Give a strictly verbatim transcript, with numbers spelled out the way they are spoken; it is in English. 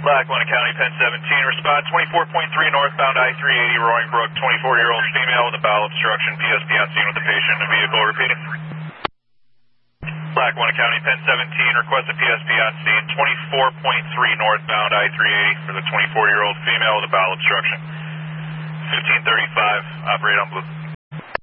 Lackawanna County, Penn seventeen, respond twenty-four point three northbound I three eighty, Roaring Brook, twenty-four-year-old female with a bowel obstruction, P S P on scene with the patient and vehicle, repeating. Lackawanna County, Penn seventeen, request a P S P on scene, twenty-four point three northbound I three eighty for the twenty-four-year-old female with a bowel obstruction. fifteen thirty-five, operate on blue.